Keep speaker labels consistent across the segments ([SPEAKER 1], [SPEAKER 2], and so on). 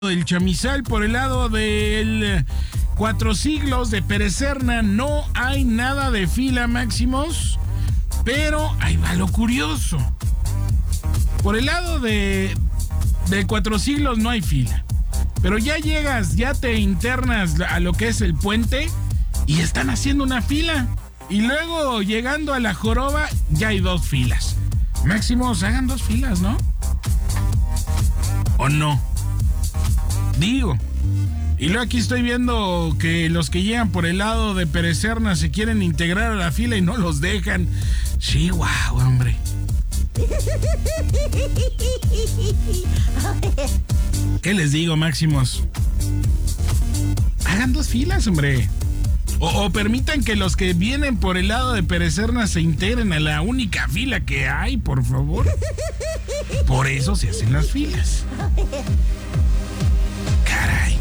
[SPEAKER 1] del Chamizal, por el lado del Cuatro Siglos de Perecerna, no hay nada de fila, Máximos, pero ahí va lo curioso. Por el lado de Cuatro Siglos no hay fila, pero ya llegas, ya te internas a lo que es el puente y están haciendo una fila. Y luego llegando a la Joroba ya hay dos filas. Máximos, hagan dos filas, ¿no? ¿O no? Digo. Y luego aquí estoy viendo que los que llegan por el lado de Perecerna se quieren integrar a la fila y no los dejan. Sí, wow, hombre. ¿Qué les digo, Máximos? Hagan dos filas, hombre. O permitan que los que vienen por el lado de Perecerna se integren a la única fila que hay, por favor. Por eso se hacen las filas. Caray.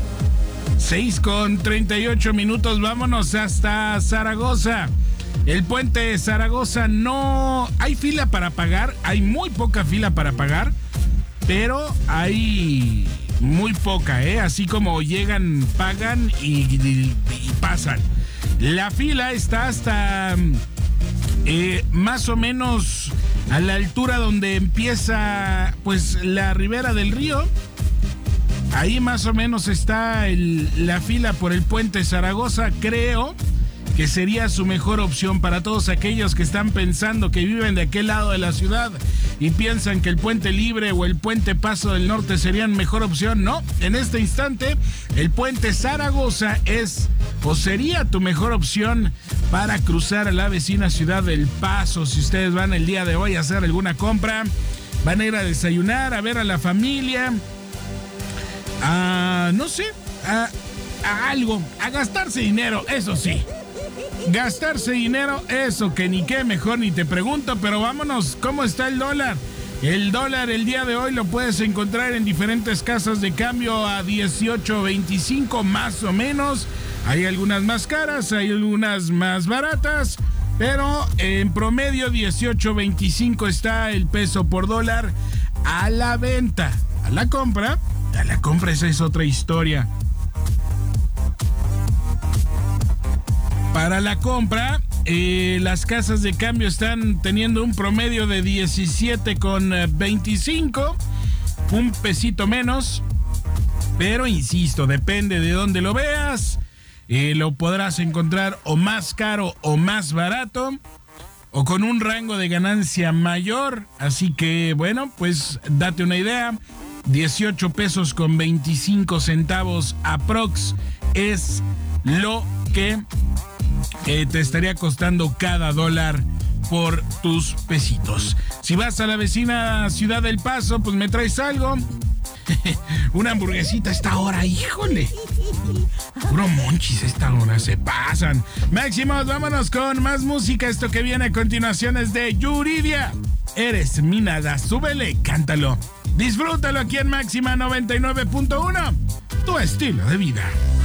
[SPEAKER 1] 6:38, vámonos hasta Zaragoza. El puente de Zaragoza no hay fila para pagar, hay muy poca fila para pagar, pero hay muy poca, así como llegan, pagan y pasan. La fila está hasta más o menos a la altura donde empieza pues la ribera del río. Ahí más o menos está la fila por el puente Zaragoza. Creo que sería su mejor opción para todos aquellos que están pensando que viven de aquel lado de la ciudad y piensan que el puente Libre o el puente Paso del Norte serían mejor opción. No, en este instante el puente Zaragoza es o sería tu mejor opción para cruzar a la vecina ciudad del Paso. Si ustedes van el día de hoy a hacer alguna compra, van a ir a desayunar, a ver a la familia, no sé, a algo, a gastarse dinero, eso sí. Gastarse dinero, eso que ni qué, mejor ni te pregunto, pero vámonos, ¿cómo está el dólar? El dólar el día de hoy lo puedes encontrar en diferentes casas de cambio a 18.25 más o menos. Hay algunas más caras, hay algunas más baratas, pero en promedio 18.25 está el peso por dólar a la venta. A la compra esa es otra historia. Para la compra, las casas de cambio están teniendo un promedio de 17.25, un pesito menos, pero insisto, depende de dónde lo veas, lo podrás encontrar o más caro o más barato, o con un rango de ganancia mayor, así que bueno, pues date una idea, 18 pesos con 25 centavos aprox es lo que te estaría costando cada dólar por tus pesitos. Si vas a la vecina ciudad del Paso, pues me traes algo. Una hamburguesita a esta hora, híjole. Puro monchis a esta hora, se pasan. Máximos, vámonos con más música. Esto que viene a continuación es de Yuridia. Eres mi nada, súbele, cántalo. Disfrútalo aquí en Máxima 99.1. Tu estilo de vida.